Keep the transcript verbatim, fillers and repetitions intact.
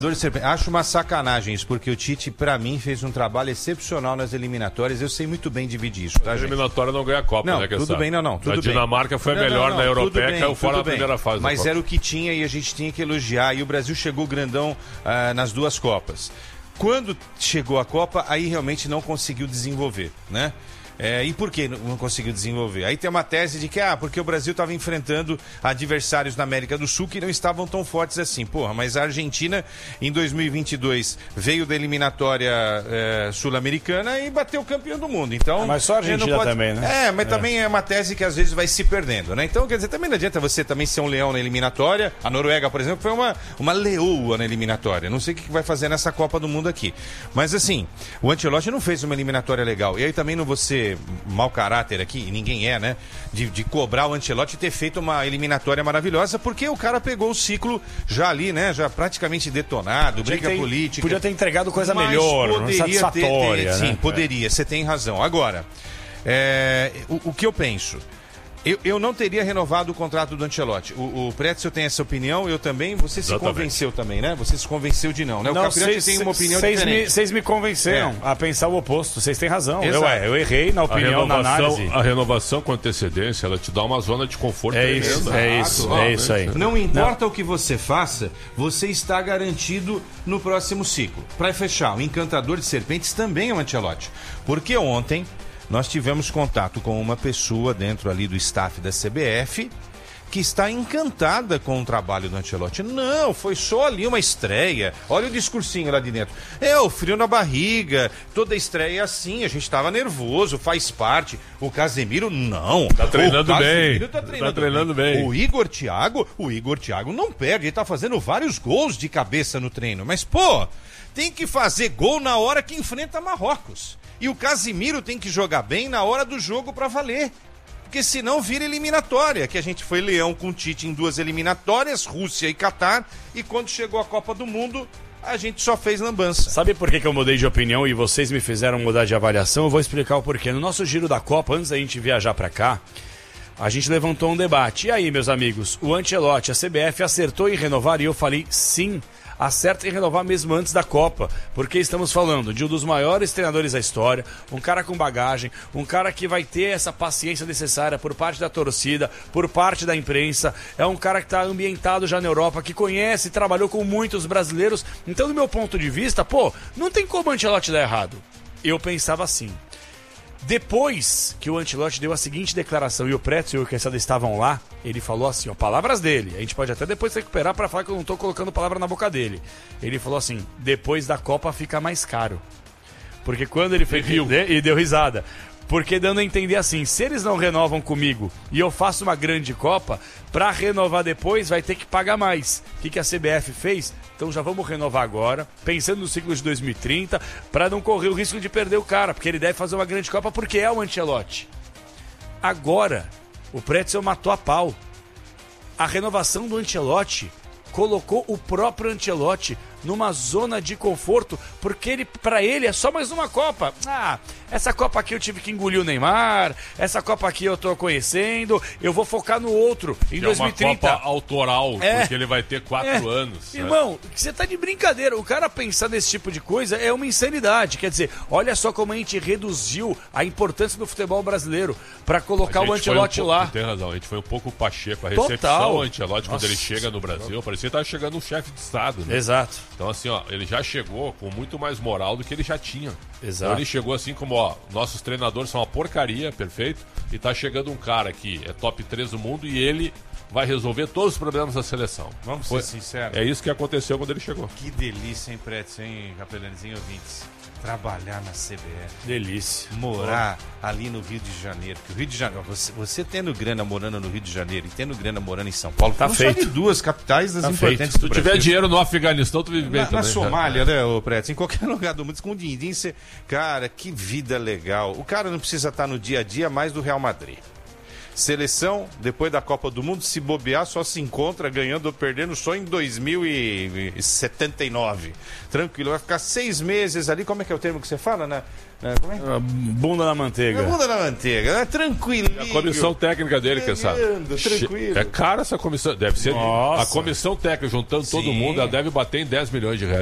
Acho uma sacanagem isso, porque o Tite, pra mim, fez um trabalho excepcional nas eliminatórias. Eu sei muito bem dividir isso, tá, a gente? eliminatória não ganha a Copa, não, né? Que tudo sabe? bem, não, não. Tudo a bem. Dinamarca foi a não, melhor não, não, na Europeia, bem, caiu fora na bem. primeira fase. Mas era o que tinha e a gente tinha que elogiar. E o Brasil chegou grandão uh, nas duas Copas. Quando chegou a Copa, aí realmente não conseguiu desenvolver, né? É, e por que não conseguiu desenvolver? Aí tem uma tese de que, ah, porque o Brasil estava enfrentando adversários na América do Sul que não estavam tão fortes assim. Porra, mas a Argentina, em dois mil e vinte e dois, veio da eliminatória é, sul-americana e bateu o campeão do mundo. Então, mas só a Argentina pode... também, né? É, mas é. também é uma tese que às vezes vai se perdendo, né? Então, quer dizer, também não adianta você também ser um leão na eliminatória. A Noruega, por exemplo, foi uma, uma leoa na eliminatória. Não sei o que vai fazer nessa Copa do Mundo aqui. Mas, assim, o Ancelotti não fez uma eliminatória legal. E aí também não vou ser mau caráter aqui, e ninguém é, né? De, de cobrar o Ancelotti ter feito uma eliminatória maravilhosa, porque o cara pegou o ciclo já ali, né? Já praticamente detonado, podia briga ter, política. Podia ter entregado coisa melhor, poderia ter, ter, né? Sim, poderia, você tem razão. Agora, é, o, o que eu penso? Eu, eu não teria renovado o contrato do Ancelotti. O, o Pretzel tem essa opinião, eu também. Você se Exatamente. convenceu também, né? Você se convenceu de não, né? O não, Capriati tem uma opinião diferente. Vocês me convenceram é. a pensar o oposto. Vocês têm razão. Eu, é, eu errei na a opinião, na análise. A renovação com antecedência, ela te dá uma zona de conforto. É isso, é isso, é isso aí. Não importa não. o que você faça, você está garantido no próximo ciclo. Para fechar, o encantador de serpentes também é o Ancelotti. Porque ontem nós tivemos contato com uma pessoa dentro ali do staff da C B F que está encantada com o trabalho do Ancelotti. Não, foi só ali uma estreia. Olha o discursinho lá de dentro. É, o frio na barriga, toda estreia é assim, a gente estava nervoso, faz parte. O Casemiro, não. Tá treinando o bem. Tá treinando, tá treinando bem. bem. O Igor Thiago, o Igor Thiago não perde, ele tá fazendo vários gols de cabeça no treino. Mas, pô, tem que fazer gol na hora que enfrenta Marrocos. E o Casemiro tem que jogar bem na hora do jogo para valer. Porque senão vira eliminatória, que a gente foi leão com o Tite em duas eliminatórias, Rússia e Catar, e quando chegou a Copa do Mundo, a gente só fez lambança. Sabe por que, que eu mudei de opinião e vocês me fizeram mudar de avaliação? Eu vou explicar o porquê. No nosso giro da Copa, antes da gente viajar para cá, a gente levantou um debate. E aí, meus amigos, o Ancelotti, a C B F acertou em renovar? E eu falei sim. Acerta em renovar mesmo antes da Copa, porque estamos falando de um dos maiores treinadores da história, um cara com bagagem, um cara que vai ter essa paciência necessária por parte da torcida, por parte da imprensa, é um cara que está ambientado já na Europa, que conhece e trabalhou com muitos brasileiros. Então, do meu ponto de vista, pô, não tem como o Ancelotti dar errado. Eu pensava assim. Depois que o Ancelotti deu a seguinte declaração e o Pretzel e o Quesada estavam lá, ele falou assim, ó, palavras dele, a gente pode até depois recuperar para falar que eu não tô colocando palavra na boca dele. Ele falou assim, depois da Copa fica mais caro. Porque quando ele fez... E deu risada. Porque dando a entender assim, se eles não renovam comigo e eu faço uma grande Copa, para renovar depois vai ter que pagar mais. O que, que a C B F fez? Então já vamos renovar agora, pensando no ciclo de dois mil e trinta, para não correr o risco de perder o cara, porque ele deve fazer uma grande Copa porque é o Ancelotti. Agora, o Pretzel matou a pau. A renovação do Ancelotti colocou o próprio Ancelotti numa zona de conforto, porque ele, para ele é só mais uma Copa. Ah, essa Copa aqui eu tive que engolir o Neymar, essa Copa aqui eu tô conhecendo, eu vou focar no outro, em que dois mil e trinta. É uma Copa autoral, é, porque ele vai ter quatro é, anos. Irmão, né? Você tá de brincadeira, o cara pensar nesse tipo de coisa é uma insanidade, quer dizer, olha só como a gente reduziu a importância do futebol brasileiro para colocar o Ancelotti um lá. Pouco, tem razão, a gente foi um pouco Pacheco, a Total. recepção do Ancelotti quando Nossa, ele chega no Brasil, parecia que tava chegando um chefe de Estado, né? Exato. Então assim, ó, ele já chegou com muito mais moral do que ele já tinha. Exato. Então ele chegou assim como, ó, nossos treinadores são uma porcaria, perfeito, e tá chegando um cara que é top três do mundo e ele vai resolver todos os problemas da seleção. Vamos Foi, ser sinceros. É isso que aconteceu quando ele chegou. Que delícia, hein, Pretzel, hein, Capelanizinho ouvintes? Trabalhar na C B F. Delícia. Morar oh. ali no Rio de Janeiro. Que o Rio de Janeiro, você, você tendo grana morando no Rio de Janeiro e tendo grana morando em São Paulo, tá não feito. só de duas capitais das tá importantes feito. do Se tu tiver Brasil. dinheiro no Afeganistão, tu vive bem na, também. Na Somália, né, ô Pretzel? Em qualquer lugar do mundo, com o din-din, você... Cara, que vida legal. O cara não precisa estar no dia a dia mais do Real Madrid. Seleção, depois da Copa do Mundo, se bobear, só se encontra ganhando ou perdendo só em dois mil e setenta e nove. Tranquilo, vai ficar seis meses ali, como é que é o termo que você fala, né? Como é? Bunda na manteiga. Bunda na manteiga, né? Tranquilinho. A comissão técnica dele, quem sabe? Tranquilo. É cara essa comissão. Deve ser. Nossa. A comissão técnica, juntando todo Sim. mundo, ela deve bater em dez milhões de reais.